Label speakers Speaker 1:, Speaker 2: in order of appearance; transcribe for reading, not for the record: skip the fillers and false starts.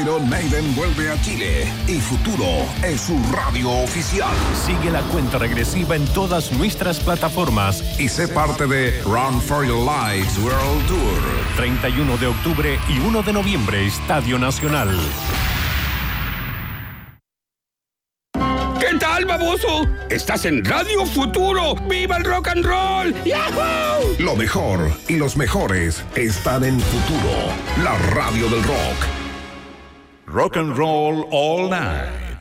Speaker 1: Iron Maiden vuelve a Chile y Futuro es su radio oficial.
Speaker 2: Sigue la cuenta regresiva en todas nuestras plataformas
Speaker 1: y sé parte de Run for Your Lives World Tour.
Speaker 2: 31 de octubre y 1 de noviembre, Estadio Nacional.
Speaker 3: ¿Qué tal, baboso? Estás en Radio Futuro. ¡Viva el rock and roll! ¡Yahoo!
Speaker 1: Lo mejor y los mejores están en Futuro, la radio del rock.
Speaker 4: Rock and roll all night.